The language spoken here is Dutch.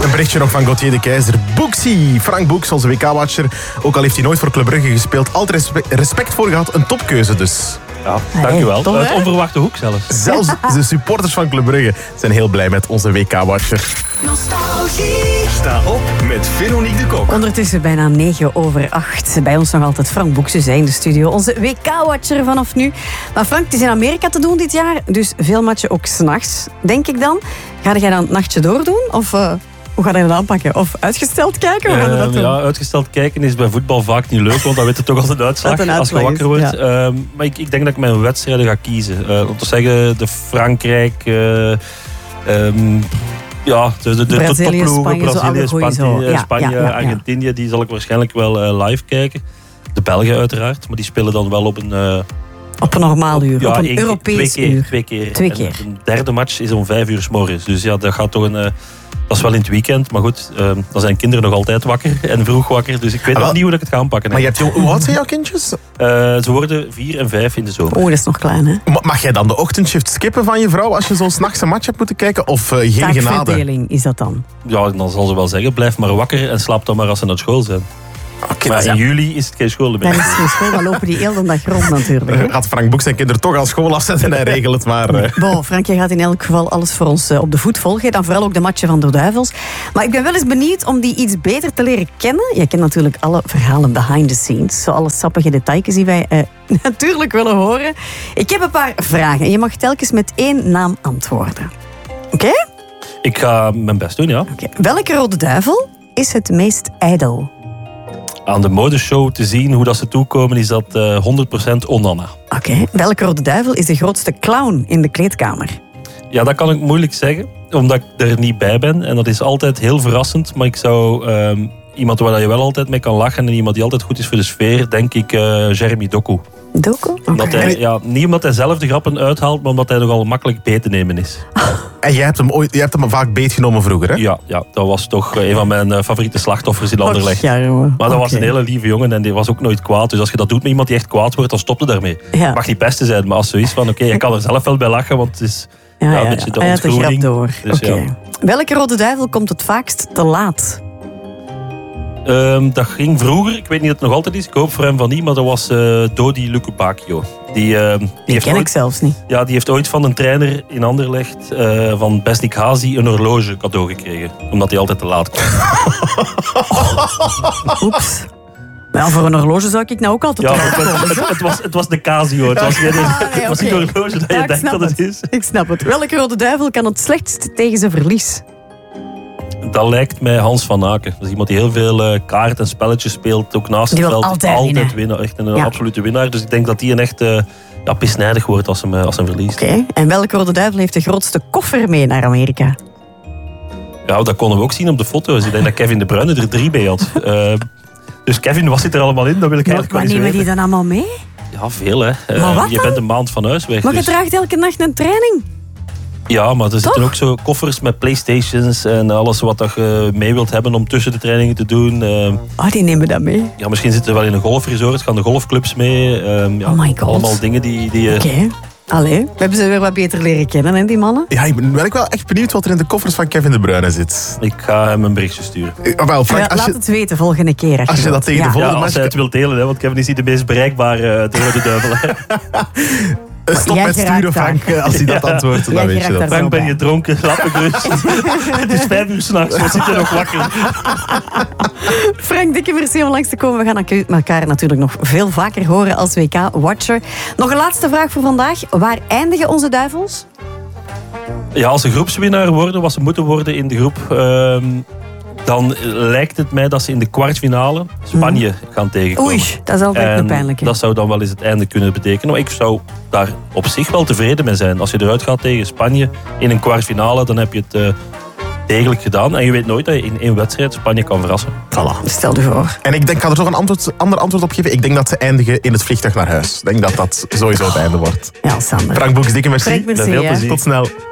Een berichtje nog van Gauthier de Keizer. Boeksie, Frank Boeks, onze WK-watcher. Ook al heeft hij nooit voor Club Brugge gespeeld. Altijd respect voor gehad. Een topkeuze dus. Ja, dankjewel. Uit onverwachte hoek zelfs. Zelfs de supporters van Club Brugge zijn heel blij met onze WK-watcher. Nostalgie. Sta op met Veronique de Kok. Ondertussen bijna 9:08. Bij ons nog altijd Frank Boeks in de studio. Onze WK-watcher vanaf nu. Maar Frank, het is in Amerika te doen dit jaar. Dus veel matchen ook 's nachts, denk ik dan. Ga jij dan het nachtje doordoen? Of hoe ga je dat aanpakken? Of uitgesteld kijken? Hoe ga je dat doen? Ja, uitgesteld kijken is bij voetbal vaak niet leuk. Want dan weet je toch altijd de uitslag als je wakker wordt. Ja. Maar ik denk dat ik mijn wedstrijden ga kiezen. Om te zeggen, de Frankrijk... de topploegen, Brazilië, Spanje, Argentinië, die zal ik waarschijnlijk wel live kijken. De Belgen uiteraard, maar die spelen dan wel op een... Op een normaal uur, op een Europees uur. Twee keer. De derde match is om 5 uur 's morgens. Dus ja, dat gaat toch een... Dat is wel in het weekend, maar goed, dan zijn kinderen nog altijd wakker en vroeg wakker. Dus ik weet nog niet hoe ik het ga aanpakken. Maar hoe oud zijn jouw kindjes? Ze worden 4 en 5 in de zomer. Oh, dat is nog klein, hè? Mag jij dan de ochtendshift skippen van je vrouw als je zo'n 's nachts een match hebt moeten kijken? Of geen genade? Taakverdeling is dat dan? Ja, dan zal ze wel zeggen, blijf maar wakker en slaap dan maar als ze naar school zijn. Okay, maar in juli is het geen school meer. Dan is het geen school, dan lopen die heel de dag rond natuurlijk. Hè? Gaat Frank Boeks zijn kinderen toch aan school afzetten en regel het maar. Bon, Frank, je gaat in elk geval alles voor ons op de voet volgen. Dan vooral ook de matchen van de Duivels. Maar ik ben wel eens benieuwd om die iets beter te leren kennen. Je kent natuurlijk alle verhalen behind the scenes. Zo alle sappige details die wij natuurlijk willen horen. Ik heb een paar vragen en je mag telkens met 1 naam antwoorden. Oké? Ik ga mijn best doen, ja. Okay. Welke Rode Duivel is het meest ijdel? Aan de modeshow te zien hoe dat ze toekomen, is dat 100% Onana. Oké. Welke Rode Duivel is de grootste clown in de kleedkamer? Ja, dat kan ik moeilijk zeggen, omdat ik er niet bij ben. En dat is altijd heel verrassend, maar ik zou iemand waar je wel altijd mee kan lachen en iemand die altijd goed is voor de sfeer, denk ik Jeremy Doku. Doku? Okay. Niet omdat hij zelf de grappen uithaalt, maar omdat hij nogal makkelijk beet te nemen is. En jij hebt hem vaak beetgenomen vroeger, hè? Ja, dat was toch een van mijn favoriete slachtoffers in Anderlecht. Maar dat was een hele lieve jongen en die was ook nooit kwaad. Dus als je dat doet met iemand die echt kwaad wordt, dan stopt het daarmee. Ja. Mag niet beste zijn, maar als zo is van oké, je kan er zelf wel bij lachen, want het is een beetje de ontgroening. Door. Dus, Welke Rode Duivel komt het vaakst te laat? Dat ging vroeger, ik weet niet of het nog altijd is, ik hoop voor hem van niet, maar dat was Dodi Lukubakio. Die ken ik zelfs niet. Ja, die heeft ooit van een trainer in Anderlecht, van Besnik Hazi, een horloge cadeau gekregen. Omdat hij altijd te laat kwam. Oeps. Maar voor een horloge zou ik nou ook altijd te laat komen. Het was de Casio. Het was niet een horloge dat je denkt dat het is. Ik snap het. Welke Rode Duivel kan het slechtst tegen zijn verlies? Dat lijkt mij Hans van Aken. Dat is iemand die heel veel kaart en spelletjes speelt. Ook naast het veld. Altijd winnen. Echt een absolute winnaar. Dus ik denk dat hij een echt pisnijdig wordt als hem verliest. Oké. En welke Rode Duivel heeft de grootste koffer mee naar Amerika? Ja, dat konden we ook zien op de foto's. Ik denk dat Kevin De Bruyne er 3 bij had. Dus Kevin, wat zit er allemaal in? Dat wil ik eigenlijk wel eens weten. Maar nemen die dan allemaal mee? Ja, veel hè. Je bent een maand van huis weg. Maar je draagt elke nacht een training. Ja, maar er zitten ook zo koffers met Playstations en alles wat je mee wilt hebben om tussen de trainingen te doen. Die nemen dat mee? Ja, misschien zitten we wel in een golfresort, gaan de golfclubs mee. Oh my god. Allemaal dingen die Oké. Allee, we hebben ze weer wat beter leren kennen, hè, die mannen? Ja, ik ben wel echt benieuwd wat er in de koffers van Kevin De Bruyne zit. Ik ga hem een berichtje sturen. Frank, laat het weten volgende keer. Als je dat tegen de volgende als hij het wil delen, hè, want Kevin is niet de meest bereikbare de Rode Duivel. Stop met sturen, Frank, als hij dat antwoordt. Dan weet je dat. Frank, ben je dronken? Laat me gerust. Het is 5 uur 's nachts, we zitten nog wakker. Frank, dikke merci om langs te komen. We gaan elkaar natuurlijk nog veel vaker horen als WK-watcher. Nog een laatste vraag voor vandaag. Waar eindigen onze Duivels? Ja, als ze groepswinnaar worden, wat ze moeten worden in de groep... dan lijkt het mij dat ze in de kwartfinale Spanje gaan tegenkomen. Oei, dat is altijd een pijnlijke. Dat zou dan wel eens het einde kunnen betekenen. Maar ik zou daar op zich wel tevreden mee zijn. Als je eruit gaat tegen Spanje in een kwartfinale, dan heb je het degelijk gedaan. En je weet nooit dat je in 1 wedstrijd Spanje kan verrassen. Voilà. Stel je voor. En ik ga er toch een ander antwoord op geven. Ik denk dat ze eindigen in het vliegtuig naar huis. Ik denk dat dat sowieso het einde wordt. Ja, Sander. Frank Boeks, dikke merci. Frank, merci. Tot snel.